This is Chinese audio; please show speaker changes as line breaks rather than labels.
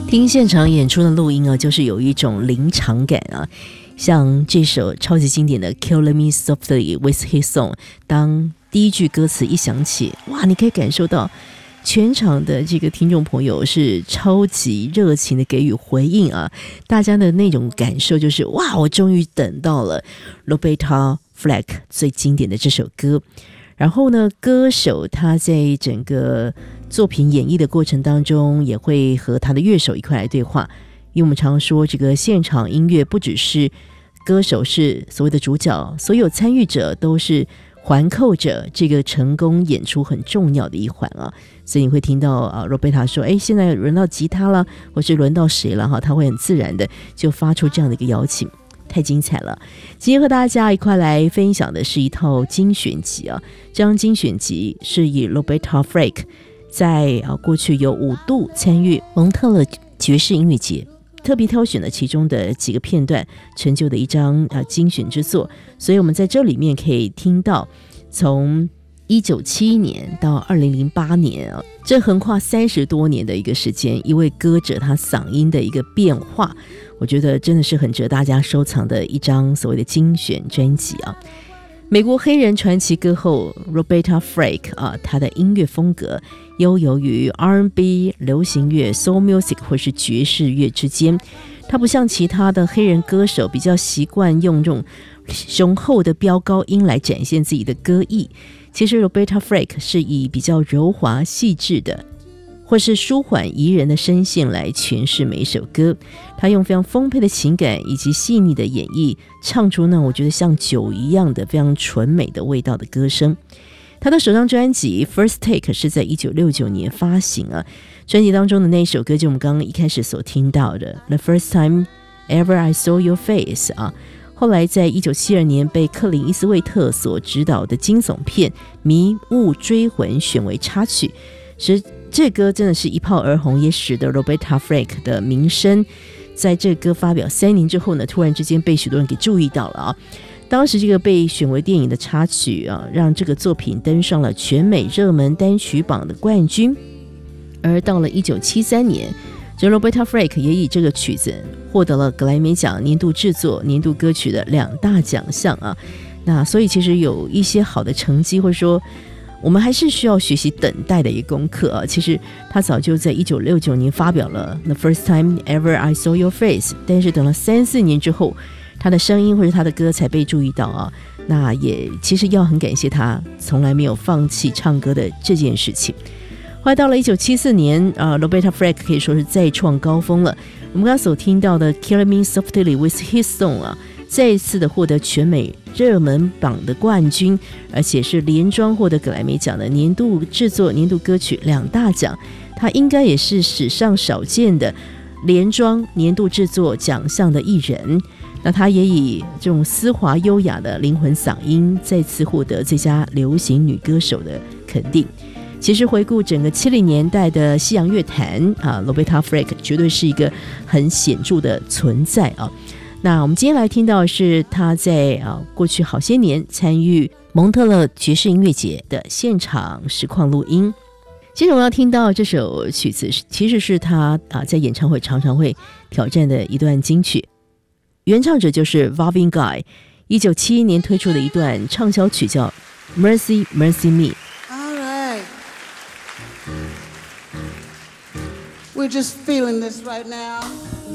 听现场演出的录音啊，就是有一种临场感啊，像这首超级经典的 Kill Me Softly with His Song， 当第一句歌词一响起，哇，你可以感受到全场的这个听众朋友是超级热情的给予回应啊，大家的那种感受就是哇，我终于等到了 Roberta Flack 最经典的这首歌。然后呢，歌手他在整个作品演绎的过程当中，也会和他的乐手一块来对话。因为我们常说，这个现场音乐不只是歌手是所谓的主角，所有参与者都是环扣着这个成功演出很重要的一环啊。所以你会听到Roberta 说，现在轮到吉他了，或是轮到谁了哈，他会很自然的就发出这样的一个邀请。太精彩了！今天和大家一块来分享的是一套精选集啊。这张精选集是以 Roberta Flack 在过去有5度参与蒙特勒爵士音乐节，特别挑选了其中的几个片段，成就的一张精选之作。所以我们在这里面可以听到从1971年到2008年啊，这横跨30多年的一个时间，一位歌者他嗓音的一个变化，我觉得真的是很值得大家收藏的一张所谓的精选专辑啊。美国黑人传奇歌后 Roberta Flack 啊，她的音乐风格悠游于 R&B、 流行乐、 Soul Music 或是爵士乐之间。她不像其他的黑人歌手比较习惯用这种雄厚的飙高音来展现自己的歌艺，其实 Roberta Flack 是以比较柔滑细致的或是舒缓宜人的声线来诠释每一首歌。他用非常丰沛的情感以及细腻的演绎，唱出那我觉得像酒一样的非常纯美的味道的歌声。他的首张专辑 First Take 是在1969年发行啊，专辑当中的那一首歌就我们刚刚一开始所听到的 The First Time Ever I Saw Your Face 啊，后来在1972年被克林伊斯威特所执导的惊悚片《迷雾追魂》选为插曲，使这歌真的是一炮而红，也使得 Roberta Flack 的名声在这歌发表3年之后呢，突然之间被许多人给注意到了啊。当时这个被选为电影的插曲啊，让这个作品登上了全美热门单曲榜的冠军。而到了1973年，这 Roberta Flack 也以这个曲子获得了格莱美奖年度制作、年度歌曲的2大奖项啊。那所以其实有一些好的成绩，或者说我们还是需要学习等待的一个功课啊。其实他早就在1969年发表了 The First Time Ever I Saw Your Face， 但是等了3-4年之后，他的声音或者他的歌才被注意到啊。那也其实要很感谢他从来没有放弃唱歌的这件事情。后来到了1974年Roberta Flack 可以说是再创高峰了。我们刚刚所听到的 Kill Me Softly with His Song 啊，再一次的获得全美热门榜的冠军，而且是连庄获得格莱美奖的年度制作、年度歌曲2大奖。他应该也是史上少见的连庄年度制作奖项的艺人。那他也以这种丝滑优雅的灵魂嗓音再次获得最佳流行女歌手的肯定。其实回顾整个70年代的西洋乐坛Roberta Flack 绝对是一个很显著的存在啊。那我们今天来听到的是他在过去好些年参与蒙特勒爵士音乐节的现场实况录音。接着我们要听到这首曲子，其实是他在演唱会常常会挑战的一段金曲，原唱者就是 Marvin Gaye 1971年推出的一段畅销曲叫 Mercy Mercy Me。All
right, we're just feeling this right now.